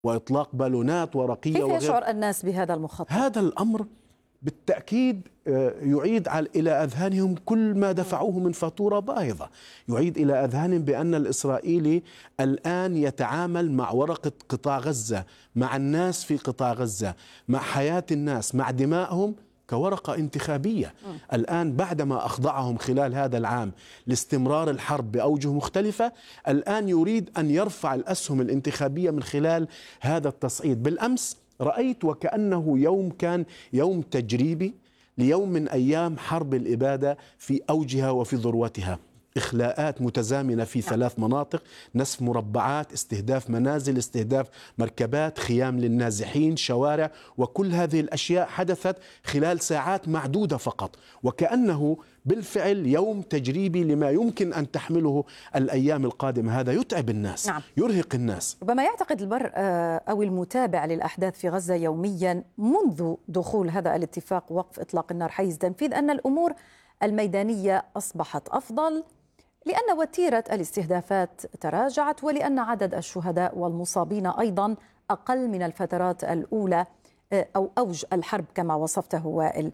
وإطلاق بالونات ورقية كيف يشعر الناس بهذا المخطط؟ هذا الأمر بالتأكيد يعيد إلى أذهانهم كل ما دفعوه من فاتورة باهظة. يعيد إلى أذهانهم بأن الإسرائيلي الآن يتعامل مع ورقة قطاع غزة، مع الناس في قطاع غزة، مع حياة الناس، مع دمائهم كورقة انتخابية. الآن بعدما أخضعهم خلال هذا العام لاستمرار الحرب بأوجه مختلفة، الآن يريد أن يرفع الأسهم الانتخابية من خلال هذا التصعيد. بالأمس رأيت وكأنه كان يوم تجريبي ليوم من أيام حرب الإبادة في أوجها وفي ذروتها. إخلاءات متزامنة في 3 مناطق، نسف مربعات، استهداف منازل، استهداف مركبات، خيام للنازحين، شوارع، وكل هذه الأشياء حدثت خلال ساعات معدودة فقط، وكأنه بالفعل يوم تجريبي لما يمكن أن تحمله الأيام القادمة. هذا يتعب الناس. نعم. يرهق الناس. ربما يعتقد المرء أو المتابع للأحداث في غزة يوميا منذ دخول هذا الاتفاق وقف إطلاق النار حيز تنفيذ أن الأمور الميدانية أصبحت أفضل، لأن وتيرة الاستهدافات تراجعت، ولأن عدد الشهداء والمصابين أيضا أقل من الفترات الأولى أو أوج الحرب كما وصفته وائل.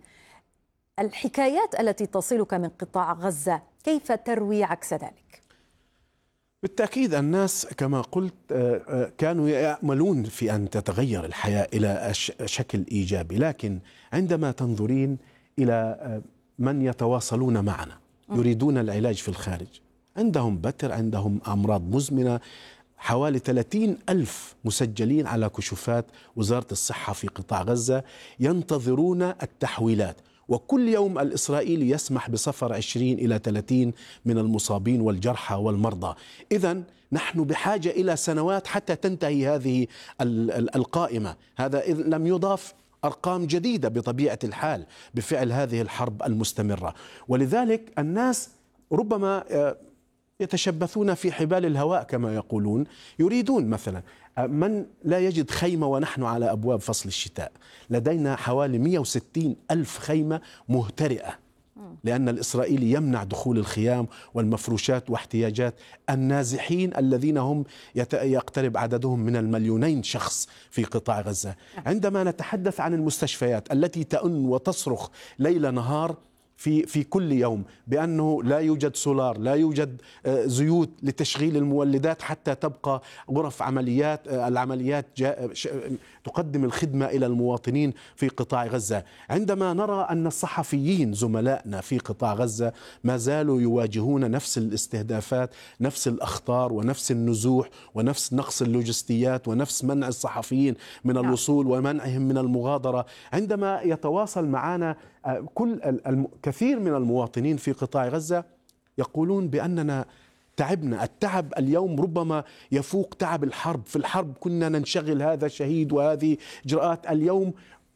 الحكايات التي تصلك من قطاع غزة كيف تروي عكس ذلك؟ بالتأكيد الناس كما قلت كانوا يأملون في أن تتغير الحياة إلى شكل إيجابي، لكن عندما تنظرين إلى من يتواصلون معنا يريدون العلاج في الخارج، عندهم بتر، عندهم أمراض مزمنة، حوالي 30,000 مسجلين على كشوفات وزارة الصحة في قطاع غزة ينتظرون التحويلات، وكل يوم الإسرائيلي يسمح بسفر 20 إلى 30 من المصابين والجرحى والمرضى. إذن نحن بحاجة إلى سنوات حتى تنتهي هذه القائمة. هذا إذ لم يضاف أرقام جديدة بطبيعة الحال بفعل هذه الحرب المستمرة. ولذلك الناس ربما يتشبثون في حبال الهواء كما يقولون، يريدون مثلا من لا يجد خيمة ونحن على أبواب فصل الشتاء، لدينا حوالي 160,000 خيمة مهترئة، لأن الإسرائيلي يمنع دخول الخيام والمفروشات واحتياجات النازحين الذين هم يقترب عددهم من 2,000,000 شخص في قطاع غزة. عندما نتحدث عن المستشفيات التي تئن وتصرخ ليل نهار في كل يوم بأنه لا يوجد سولار، لا يوجد زيوت لتشغيل المولدات حتى تبقى غرف العمليات تقدم الخدمة إلى المواطنين في قطاع غزة. عندما نرى أن الصحفيين زملائنا في قطاع غزة ما زالوا يواجهون نفس الاستهدافات، نفس الأخطار ونفس النزوح ونفس نقص اللوجستيات ونفس منع الصحفيين من الوصول ومنعهم من المغادرة، عندما يتواصل معنا كثير من المواطنين في قطاع غزة يقولون بأننا تعبنا. التعب اليوم ربما يفوق تعب الحرب. في الحرب كنا ننشغل، هذا شهيد وهذه إجراءات. اليوم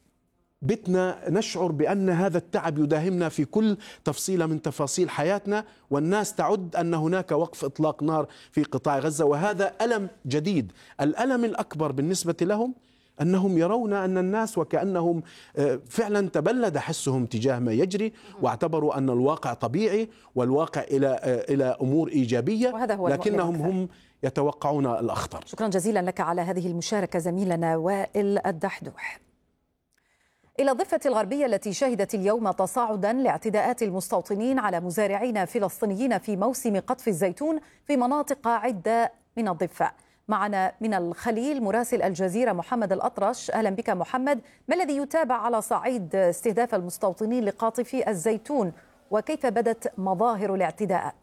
بتنا نشعر بأن هذا التعب يداهمنا في كل تفصيلة من تفاصيل حياتنا، والناس تعد أن هناك وقف إطلاق نار في قطاع غزة، وهذا ألم جديد. الألم الأكبر بالنسبة لهم أنهم يرون أن الناس وكأنهم فعلا تبلد حسهم تجاه ما يجري، واعتبروا أن الواقع طبيعي والواقع إلى أمور إيجابية، لكنهم هم يتوقعون الأخطر. شكرا جزيلا لك على هذه المشاركة زميلنا وائل الدحدوح. إلى الضفة الغربية التي شهدت اليوم تصاعدا لاعتداءات المستوطنين على مزارعين فلسطينيين في موسم قطف الزيتون في مناطق عدة من الضفة. معنا من الخليل مراسل الجزيرة محمد الأطرش. أهلا بك محمد. ما الذي يتابع على صعيد استهداف المستوطنين لقاطفي الزيتون، وكيف بدت مظاهر الاعتداءات؟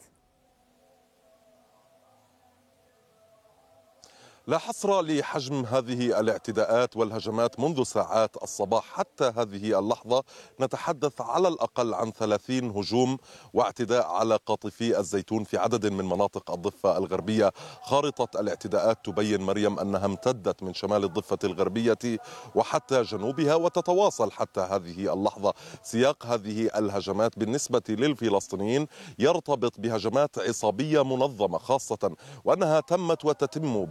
لا حصر لحجم هذه الاعتداءات والهجمات منذ ساعات الصباح حتى هذه اللحظة. نتحدث على الأقل عن 30 هجوم واعتداء على قاطفي الزيتون في عدد من مناطق الضفة الغربية. خارطة الاعتداءات تبين مريم أنها امتدت من شمال الضفة الغربية وحتى جنوبها، وتتواصل حتى هذه اللحظة. سياق هذه الهجمات بالنسبة للفلسطينيين يرتبط بهجمات عصابية منظمة، خاصة وأنها تمت وتتم بشكل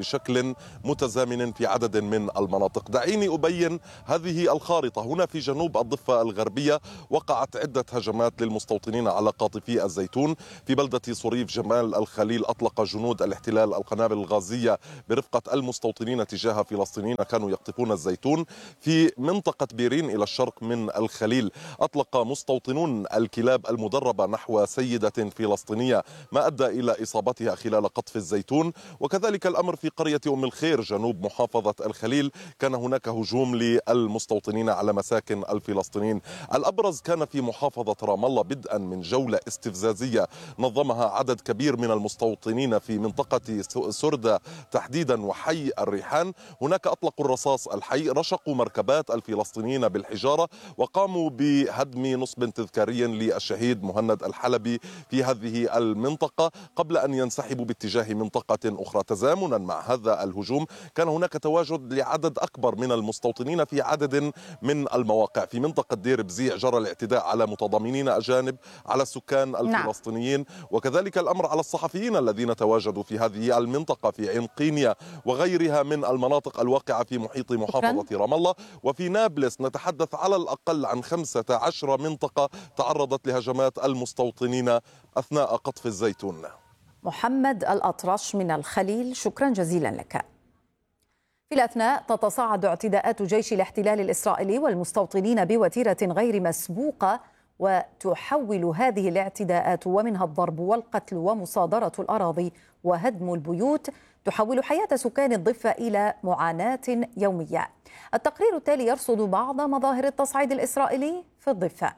بشكل متزامن في عدد من المناطق. دعيني أبين هذه الخارطة. هنا في جنوب الضفة الغربية وقعت عدة هجمات للمستوطنين على قاطفي الزيتون. في بلدة صريف جمال الخليل أطلق جنود الاحتلال القنابل الغازية برفقة المستوطنين تجاه فلسطينيين كانوا يقطفون الزيتون. في منطقة بيرين إلى الشرق من الخليل أطلق مستوطنون الكلاب المدربة نحو سيدة فلسطينية ما أدى إلى إصابتها خلال قطف الزيتون. وكذلك الأمر في قرية أم الخير جنوب محافظة الخليل، كان هناك هجوم للمستوطنين على مساكن الفلسطينيين. الأبرز كان في محافظة رام الله بدءا من جولة استفزازية نظمها عدد كبير من المستوطنين في منطقة سردة تحديدا وحي الريحان. هناك أطلقوا الرصاص الحي، رشقوا مركبات الفلسطينيين بالحجارة وقاموا بهدم نصب تذكاري للشهيد مهند الحلبي في هذه المنطقة قبل أن ينسحبوا باتجاه منطقة أخرى. تزامنا مع هذا الهجوم كان هناك تواجد لعدد أكبر من المستوطنين في عدد من المواقع. في منطقة دير بزيع جرى الاعتداء على متضامنين أجانب على السكان الفلسطينيين، وكذلك الأمر على الصحفيين الذين تواجدوا في هذه المنطقة في عين قينيا وغيرها من المناطق الواقعة في محيط محافظة رام الله. وفي نابلس نتحدث على الأقل عن 15 منطقة تعرضت لهجمات المستوطنين أثناء قطف الزيتون. محمد الأطرش من الخليل، شكرا جزيلا لك. في الأثناء تتصاعد اعتداءات جيش الاحتلال الإسرائيلي والمستوطنين بوتيرة غير مسبوقة، وتحول هذه الاعتداءات ومنها الضرب والقتل ومصادرة الأراضي وهدم البيوت تحول حياة سكان الضفة إلى معاناة يومية. التقرير التالي يرصد بعض مظاهر التصعيد الإسرائيلي في الضفة.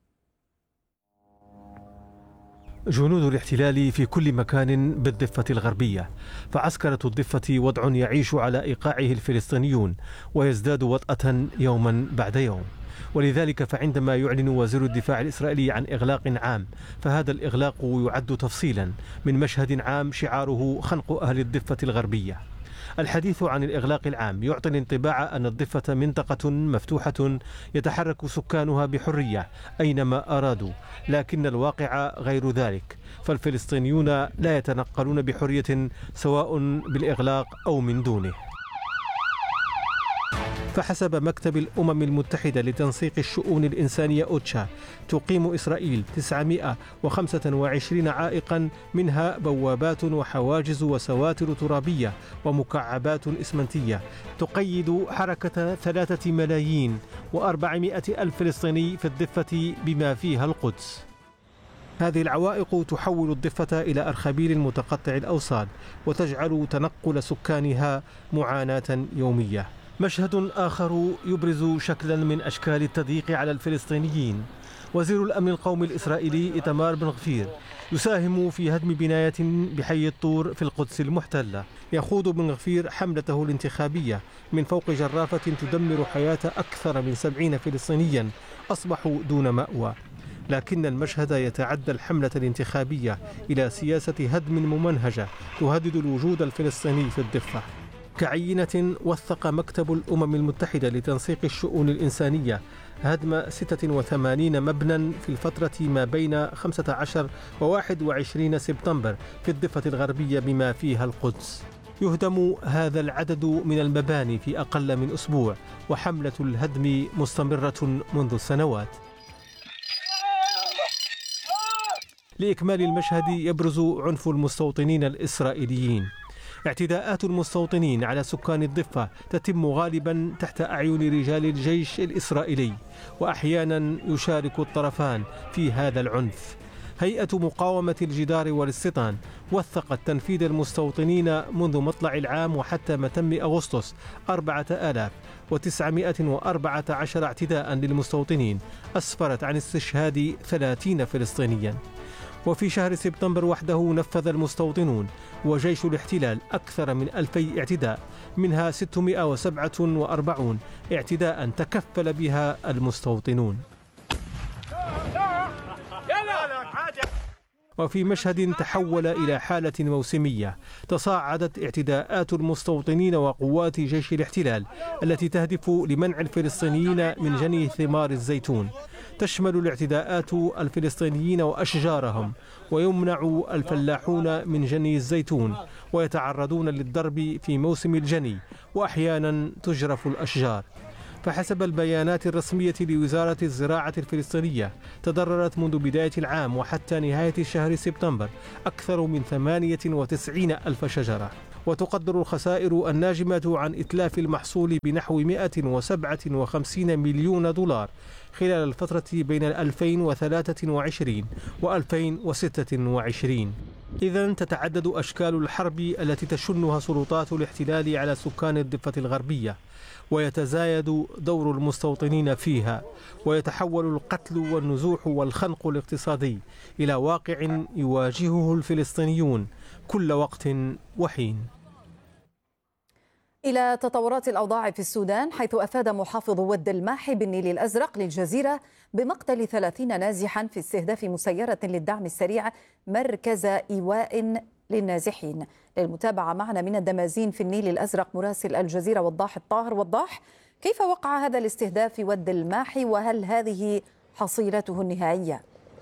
جنود الاحتلال في كل مكان بالضفة الغربية، فعسكرة الضفة وضع يعيش على إيقاعه الفلسطينيون ويزداد وطأة يوما بعد يوم. ولذلك فعندما يعلن وزير الدفاع الإسرائيلي عن إغلاق عام، فهذا الإغلاق يعد تفصيلا من مشهد عام شعاره خنق أهل الضفة الغربية. الحديث عن الإغلاق العام يعطي الانطباع أن الضفة منطقة مفتوحة يتحرك سكانها بحرية أينما أرادوا، لكن الواقع غير ذلك، فالفلسطينيون لا يتنقلون بحرية سواء بالإغلاق أو من دونه. فحسب مكتب الأمم المتحدة لتنسيق الشؤون الإنسانية أوتشا، تقيم إسرائيل 925 عائقا، منها بوابات وحواجز وسواتر ترابية ومكعبات إسمنتية تقيد حركة 3,400,000 فلسطيني في الضفة بما فيها القدس. هذه العوائق تحول الضفة إلى أرخبيل متقطع الأوصال وتجعل تنقل سكانها معاناة يومية. مشهد آخر يبرز شكلا من أشكال التضييق على الفلسطينيين. وزير الأمن القومي الإسرائيلي إيتمار بن غفير يساهم في هدم بناية بحي الطور في القدس المحتلة. يخوض بن غفير حملته الانتخابية من فوق جرافة تدمر حياة أكثر من 70 فلسطينيا أصبحوا دون مأوى. لكن المشهد يتعدى الحملة الانتخابية إلى سياسة هدم ممنهجة تهدد الوجود الفلسطيني في الضفة. كعينة وثق مكتب الأمم المتحدة لتنسيق الشؤون الإنسانية هدم 86 مبنى في الفترة ما بين 15 و21 سبتمبر في الضفة الغربية بما فيها القدس. يهدم هذا العدد من المباني في أقل من أسبوع، وحملة الهدم مستمرة منذ سنوات. لإكمال المشهد يبرز عنف المستوطنين الإسرائيليين. اعتداءات المستوطنين على سكان الضفة تتم غالبا تحت أعين رجال الجيش الإسرائيلي، وأحيانا يشارك الطرفان في هذا العنف. هيئة مقاومة الجدار والاستيطان وثقت تنفيذ المستوطنين منذ مطلع العام وحتى متم أغسطس 4914 اعتداء للمستوطنين أسفرت عن استشهاد 30 فلسطينيا. وفي شهر سبتمبر وحده نفذ المستوطنون وجيش الاحتلال أكثر من 2000 اعتداء، منها 647 اعتداء تكفل بها المستوطنون. وفي مشهد تحول إلى حالة موسمية، تصاعدت اعتداءات المستوطنين وقوات جيش الاحتلال التي تهدف لمنع الفلسطينيين من جني ثمار الزيتون. تشمل الاعتداءات الفلسطينيين وأشجارهم، ويمنع الفلاحون من جني الزيتون ويتعرضون للضرب في موسم الجني، وأحيانا تجرف الأشجار. فحسب البيانات الرسمية لوزارة الزراعة الفلسطينية تضررت منذ بداية العام وحتى نهاية شهر سبتمبر أكثر من 98 ألف شجرة. وتقدر الخسائر الناجمة عن إتلاف المحصول بنحو 157 مليون دولار خلال الفترة بين 2023 و 2026. إذن تتعدد أشكال الحرب التي تشنها سلطات الاحتلال على سكان الضفة الغربية، ويتزايد دور المستوطنين فيها، ويتحول القتل والنزوح والخنق الاقتصادي إلى واقع يواجهه الفلسطينيون كل وقت وحين. إلى تطورات الأوضاع في السودان، حيث أفاد محافظ ود الماحي بالنيل الأزرق للجزيرة بمقتل 30 نازحا في استهداف مسيرة للدعم السريع مركز إيواء للنازحين. للمتابعة معنا من الدمازين في النيل الأزرق مراسل الجزيرة وضاح الطاهر. وضاح، كيف وقع هذا الاستهداف في ود الماحي وهل هذه حصيلته النهائية؟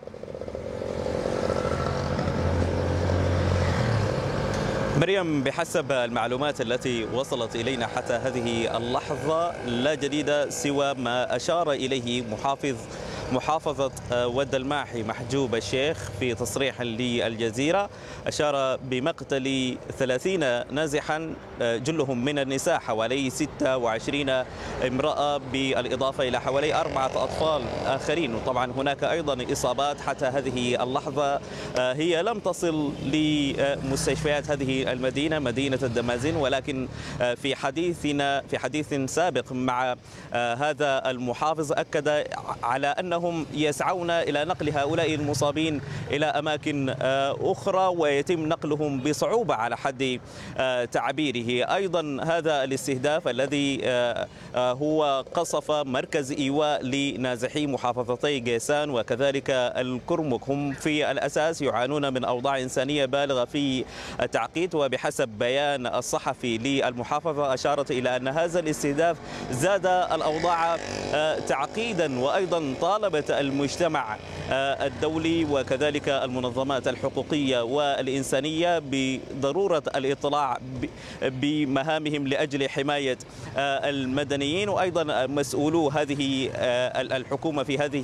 مريم، بحسب المعلومات التي وصلت إلينا حتى هذه اللحظة لا جديد سوى ما أشار إليه محافظة ود الماحي محجوب الشيخ في تصريح للجزيرة. أشار بمقتل 30 نازحا جلهم من النساء، حوالي 26 امرأة، بالإضافة إلى حوالي 4 أطفال آخرين. وطبعا هناك أيضا إصابات حتى هذه اللحظة هي لم تصل لمستشفيات هذه المدينة، مدينة الدمازين، ولكن في حديث سابق مع هذا المحافظ أكد على أنهم يسعون إلى نقل هؤلاء المصابين إلى أماكن أخرى ويتم نقلهم بصعوبة على حد تعبيره. أيضا هذا الاستهداف الذي هو قصف مركز إيواء لنازحي محافظتي قيسان وكذلك الكرمك، هم في الأساس يعانون من أوضاع إنسانية بالغة في التعقيد. وبحسب بيان الصحفي للمحافظة أشارت إلى أن هذا الاستهداف زاد الأوضاع تعقيدا، وأيضا طالبت المجتمع الدولي وكذلك المنظمات الحقوقية والإنسانية بضرورة الاطلاع بمهامهم لأجل حماية المدنيين. وأيضا مسؤولو هذه الحكومة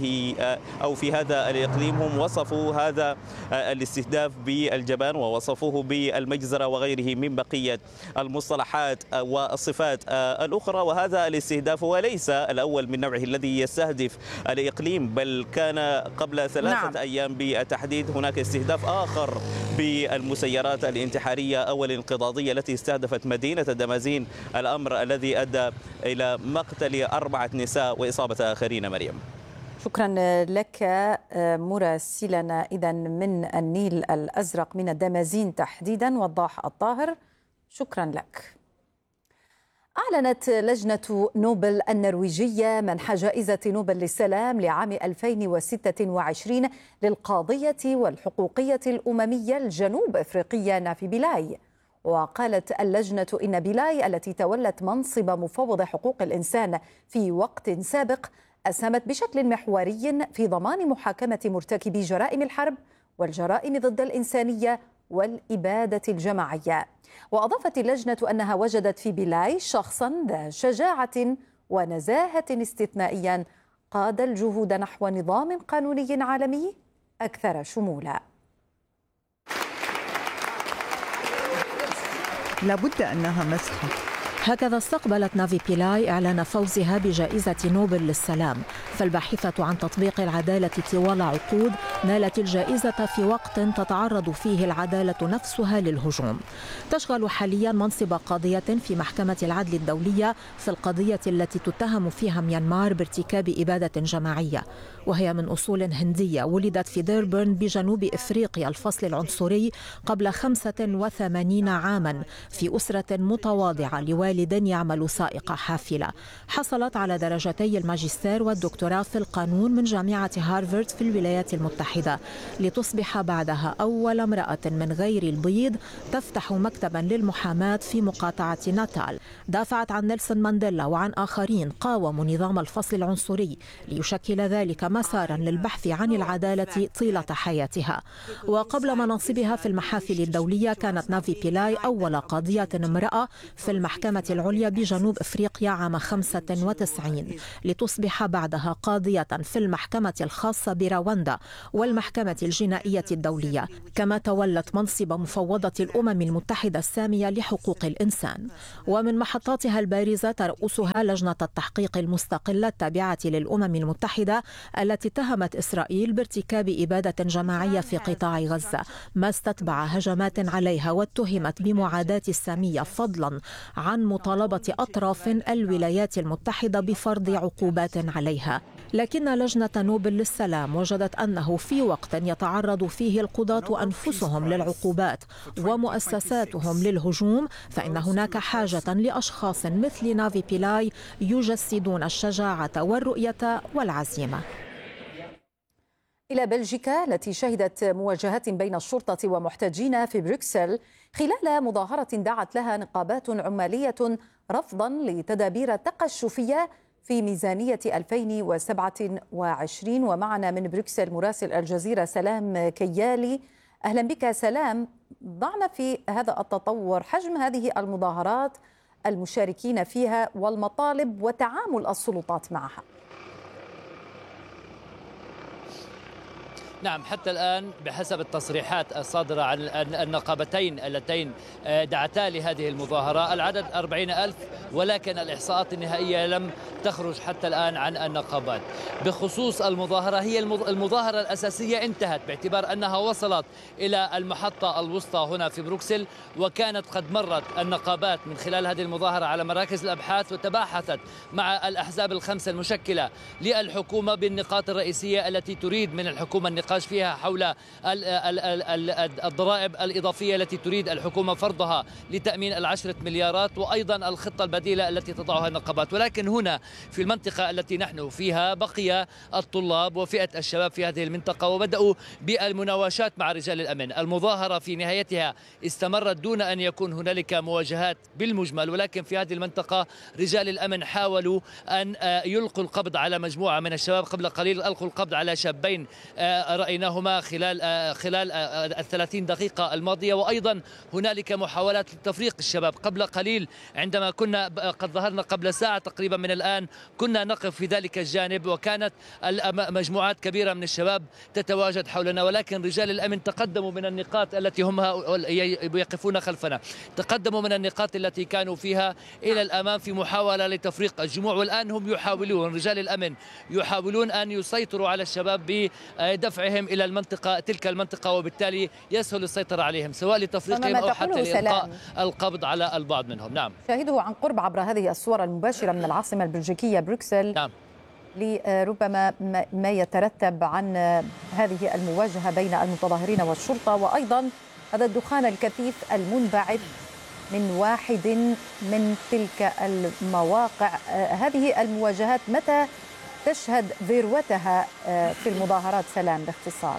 في هذا الإقليم هم وصفوا هذا الاستهداف بالجبان ووصفوه بالمجزرة وغيره من بقية المصطلحات والصفات الأخرى. وهذا الاستهداف هو ليس الأول من نوعه الذي يستهدف الإقليم، بل كان قبل 3 أيام بالتحديد هناك استهداف آخر بالمسيرات الانتحارية أو الانقضاضية التي استهدفت مدينة الدمازين، الأمر الذي أدى إلى مقتل 4 نساء وإصابة آخرين. مريم، شكرا لك مراسلنا إذن من النيل الأزرق من الدمازين تحديدا وضاح الطاهر، شكرا لك. أعلنت لجنة نوبل النرويجية منح جائزة نوبل للسلام لعام 2026 للقاضية والحقوقية الأممية الجنوب إفريقية نافي بيلاي. وقالت اللجنة إن بيلاي التي تولت منصب مفوض حقوق الإنسان في وقت سابق أسهمت بشكل محوري في ضمان محاكمة مرتكبي جرائم الحرب والجرائم ضد الإنسانية والإبادة الجماعية. وأضافت اللجنة أنها وجدت في بيلاي شخصا ذا شجاعة ونزاهة استثنائيا قاد الجهود نحو نظام قانوني عالمي أكثر شمولا. لابد أنها مسحة. هكذا استقبلت نافي بيلاي إعلان فوزها بجائزة نوبل للسلام، فالباحثة عن تطبيق العدالة طوال عقود نالت الجائزة في وقت تتعرض فيه العدالة نفسها للهجوم. تشغل حاليا منصب قاضية في محكمة العدل الدولية في القضية التي تتهم فيها ميانمار بارتكاب إبادة جماعية، وهي من أصول هندية ولدت في ديربورن بجنوب إفريقيا الفصل العنصري قبل 85 عاما في أسرة متواضعة لوالد والد يعمل سائق حافلة. حصلت على درجتي الماجستير والدكتوراه في القانون من جامعة هارفارد في الولايات المتحدة، لتصبح بعدها أول امرأة من غير البيض تفتح مكتبا للمحاماة في مقاطعة ناتال. دافعت عن نيلسون مانديلا وعن آخرين قاوموا نظام الفصل العنصري ليشكل ذلك مسارا للبحث عن العدالة طيلة حياتها. وقبل مناصبها في المحافل الدولية كانت نافي بيلاي أول قاضية امرأة في المحكمة العليا بجنوب أفريقيا عام 95، لتصبح بعدها قاضية في المحكمة الخاصة برواندا والمحكمة الجنائية الدولية، كما تولت منصب مفوضة الأمم المتحدة السامية لحقوق الإنسان. ومن محطاتها البارزة ترأسها لجنة التحقيق المستقلة التابعة للأمم المتحدة التي اتهمت إسرائيل بارتكاب إبادة جماعية في قطاع غزة، ما استتبع هجمات عليها، واتهمت بمعاداة السامية فضلا عن مطالبة أطراف الولايات المتحدة بفرض عقوبات عليها. لكن لجنة نوبل للسلام وجدت أنه في وقت يتعرض فيه القضاة أنفسهم للعقوبات ومؤسساتهم للهجوم، فإن هناك حاجة لأشخاص مثل نافي بيلاي يجسدون الشجاعة والرؤية والعزيمة. إلى بلجيكا التي شهدت مواجهات بين الشرطة ومحتجين في بروكسل خلال مظاهرة دعت لها نقابات عمالية رفضا لتدابير تقشفية في ميزانية 2027. ومعنا من بروكسل مراسل الجزيرة سلام كيالي. أهلا بك سلام. ضعنا في هذا التطور، حجم هذه المظاهرات، المشاركين فيها والمطالب وتعامل السلطات معها. نعم، حتى الآن بحسب التصريحات الصادرة عن النقابتين اللتين دعتا لهذه المظاهرة العدد 40,000، ولكن الإحصاءات النهائية لم تخرج حتى الآن عن النقابات. بخصوص المظاهرة، هي المظاهرة الأساسية انتهت باعتبار أنها وصلت إلى المحطة الوسطى هنا في بروكسل، وكانت قد مرت النقابات من خلال هذه المظاهرة على مراكز الأبحاث وتباحثت مع الأحزاب الخمسة المشكلة للحكومة بالنقاط الرئيسية التي تريد من الحكومة النقاش فيها حول الضرائب الإضافية التي تريد الحكومة فرضها لتأمين 10 مليارات، وأيضا الخطة البديلة التي تضعها النقابات. ولكن هنا في المنطقة التي نحن فيها بقي الطلاب وفئة الشباب في هذه المنطقة وبدأوا بالمناوشات مع رجال الأمن. المظاهرة في نهايتها استمرت دون أن يكون هنالك مواجهات بالمجمل، ولكن في هذه المنطقة رجال الأمن حاولوا أن يلقوا القبض على مجموعة من الشباب. قبل قليل ألقوا القبض على شابين رأيناهما خلال 30 دقيقة الماضية، وأيضا هنالك محاولات لتفريق الشباب. قبل قليل عندما كنا قد ظهرنا قبل ساعة تقريبا من الآن كنا نقف في ذلك الجانب، وكانت مجموعات كبيرة من الشباب تتواجد حولنا، ولكن رجال الأمن تقدموا من النقاط التي هم يقفون خلفنا، تقدموا من النقاط التي كانوا فيها إلى الأمام في محاولة لتفريق الجموع. والآن هم يحاولون، رجال الأمن يحاولون أن يسيطروا على الشباب بدفعهم إلى تلك المنطقة، وبالتالي يسهل السيطرة عليهم سواء لتفريقهم أو حتى لإلقاء القبض على البعض منهم. نعم، شاهده عن قرب عبر هذه الصور المباشرة من العاصمة البلجيكية بروكسل. نعم، لربما ما يترتب عن هذه المواجهة بين المتظاهرين والشرطة، وأيضا هذا الدخان الكثيف المنبعث من واحد من تلك المواقع. هذه المواجهات متى تشهد ذروتها في المظاهرات سلام باختصار؟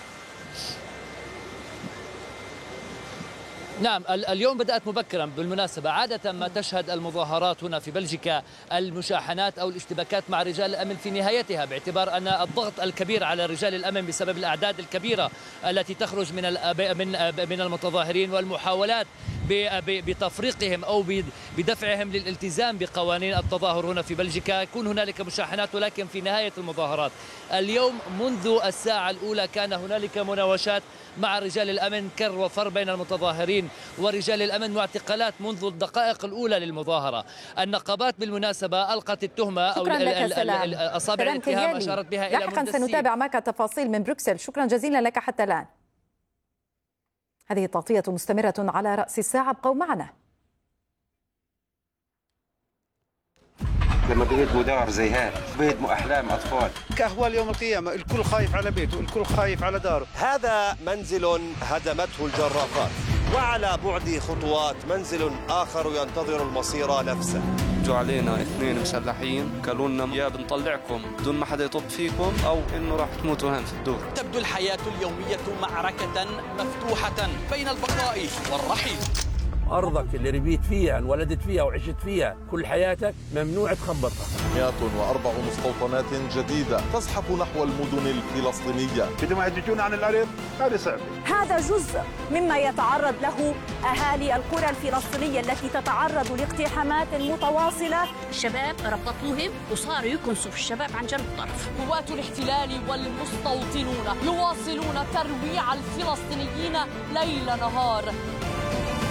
نعم، اليوم بدأت مبكرا بالمناسبة. عادة ما تشهد المظاهرات هنا في بلجيكا المشاحنات أو الاشتباكات مع رجال الأمن في نهايتها، باعتبار أن الضغط الكبير على رجال الأمن بسبب الأعداد الكبيرة التي تخرج من المتظاهرين والمحاولات بتفريقهم أو بدفعهم للالتزام بقوانين التظاهر هنا في بلجيكا. يكون هنالك مشاحنات، ولكن في نهاية المظاهرات اليوم منذ الساعة الأولى كان هنالك مناوشات مع رجال الأمن، كر وفر بين المتظاهرين ورجال الأمن، واعتقالات منذ الدقائق الأولى للمظاهرة. النقابات بالمناسبة ألقت التهمة أو أصابع الاتهام أشارت بها إلى لاحقا سنتابع معك تفاصيل من بروكسل. شكرا جزيلا لك حتى الآن. هذه التغطية مستمرة على رأس الساعة، ابقوا معنا. لما بيهدموا دار زي هذا بيهدموا أحلام أطفال. كأهوال يوم القيامة، الكل خايف على بيته، الكل خايف على داره. هذا منزل هدمته الجرافات. وعلى بعد خطوات منزل آخر ينتظر المصير نفسه. جو علينا 2 مسلحين قالوا لنا يا بنطلعكم بدون ما حدا يطب فيكم أو إنه راح تموتوا هون في الدور. تبدو الحياة اليومية معركة مفتوحة بين البقاء والرحيل. أرضك اللي ربيت فيها انولدت فيها وعشت فيها كل حياتك ممنوع تخبطها. 104 مستوطنات جديدة تزحف نحو المدن الفلسطينية. بدهم يهججون عن الأرض، هذا صعب. هذا جزء مما يتعرض له أهالي القرى الفلسطينية التي تتعرض لاقتحامات متواصلة. الشباب ربطوهم وصاروا يكنسوا في الشباب عن جنب الطرف. قوات الاحتلال والمستوطنون يواصلون ترويع الفلسطينيين ليل نهار.